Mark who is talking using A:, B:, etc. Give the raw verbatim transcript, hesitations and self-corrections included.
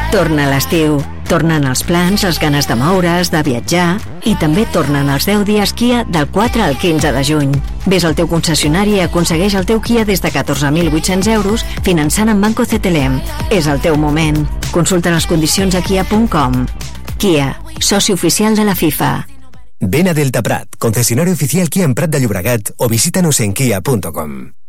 A: Torna l'estiu. Tornen els plans, les ganes de moure's, de viatjar i també tornen els deu dies Kia del quatre al quinze de juny. Ves al teu concessionari i aconsegueix el teu Kia des de catorze mil vuit-cents euros finançant amb Banco C T L M. És el teu moment. Consulta les condicions a kia punt com. Kia, soci oficial de la FIFA.
B: Ven a Delta Prat, concesionario oficial Kia en Prat de Llobregat o visítanos en kia punto com.